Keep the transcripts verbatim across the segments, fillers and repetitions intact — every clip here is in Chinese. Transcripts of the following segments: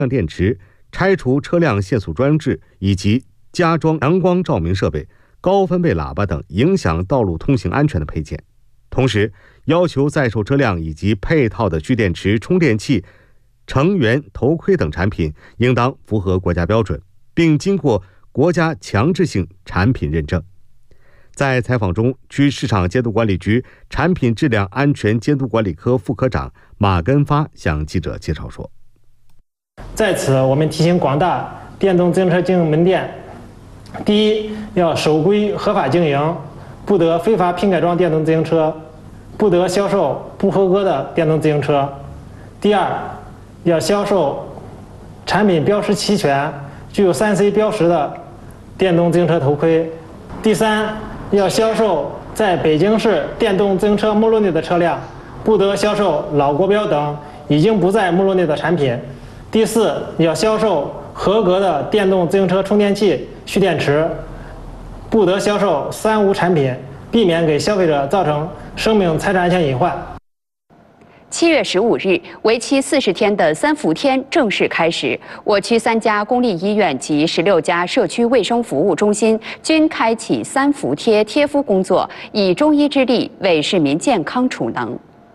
电池、拆除车辆限速装置以及加装阳光照明设备、高分贝喇叭等影响道路通行安全的配件。同时，要求在售车辆以及配套的蓄电池、充电器、成员头盔等产品应当符合国家标准，并经过国家强制性产品认证。在采访中，区市场监督管理局产品质量安全监督管理科副科长马根发向记者介绍说： 在此，我们提醒广大电动自行车经营门店，第一，要守规合法经营，不得非法拼改装电动自行车，不得销售不合格的电动自行车。第二，要销售产品标识齐全、具有 三 C 标识的电动自行车头盔。第三，要销售在北京市电动自行车目录内的车辆，不得销售老国标等已经不在目录内的产品。第四，要销售合格的电动自行车充电器、蓄电池，不得销售三无产品，避免给消费者造成生命财产安全隐患。 七月十五日，为期四十天的三伏天正式开始。我区三家公立医院及十六家社区卫生服务中心均开启三伏贴贴敷工作，以中医之力为市民健康储能。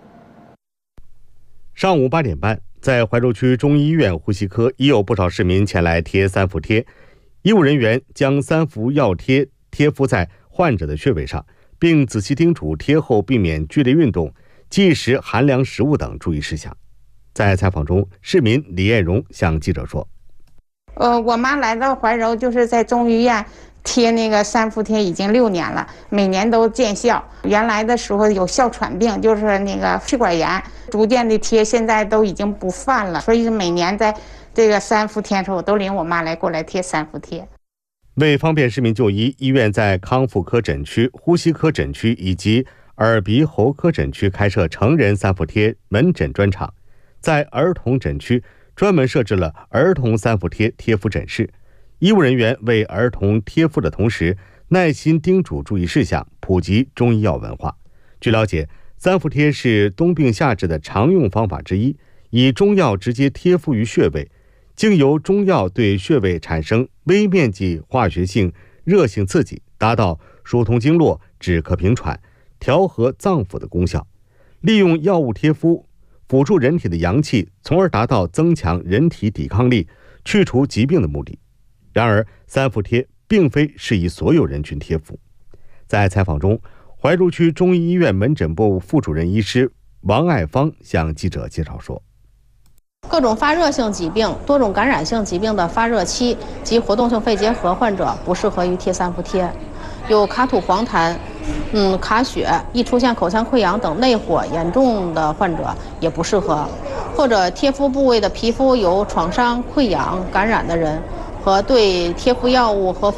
上午八点半，在怀柔区中医院呼吸科，已有不少市民前来贴三伏贴。医务人员将三伏药贴贴敷在患者的穴位上，并仔细叮嘱贴后避免剧烈运动、忌食寒凉食物等注意事项。在采访中，市民李艳荣向记者说： 呃，我妈来到怀柔就是在中医院贴那个三伏贴已经六年了，每年都见效。原来的时候有哮喘病，就是那个气管炎，逐渐的贴，现在都已经不犯了。所以每年在这个三伏贴的时候，我都领我妈来过来贴三伏贴。 为方便市民就医，医院在康复科诊区、呼吸科诊区以及耳鼻喉科诊区开设成人三伏贴门诊专场，在儿童诊区专门设置了儿童三伏贴贴敷诊室。医务人员为儿童贴敷的同时，耐心叮嘱注意事项，普及中医药文化。据了解，三伏贴是冬病夏治的常用方法之一，以中药直接贴敷于穴位，经由中药对穴位产生微面积化学性热性刺激，达到疏通经络、止咳平喘、调和脏腑的功效。利用药物贴敷辅助人体的阳气，从而达到增强人体抵抗力、去除疾病的目的。然而，三伏贴并非适宜所有人群贴敷。在采访中，怀柔区中医医院门诊部副主任医师王爱芳向记者介绍说： 各种发热性疾病、多种感染性疾病的发热期及活动性肺结核患者不适合于贴三伏贴。有卡吐黄痰、嗯卡血、易出现口腔溃疡等内火严重的患者也不适合，或者贴敷部位的皮肤有创伤、溃疡、感染的人，和对贴敷药物和